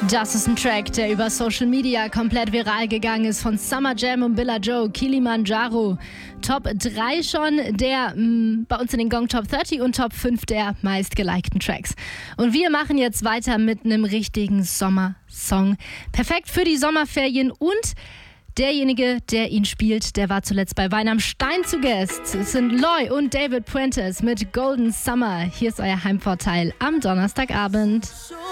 Das ist ein Track, der über Social Media komplett viral gegangen ist, von Summer Jam und Billa Joe, Kilimanjaro. Top 3 schon der bei uns in den Gong Top 30 und Top 5 der meistgelikten Tracks. Und wir machen jetzt weiter mit einem richtigen Sommersong. Perfekt für die Sommerferien, und derjenige, der ihn spielt, der war zuletzt bei Wein am Stein zu Gast. Es sind Loy und David Puentes mit Golden Summer. Hier ist euer Heimvorteil am Donnerstagabend.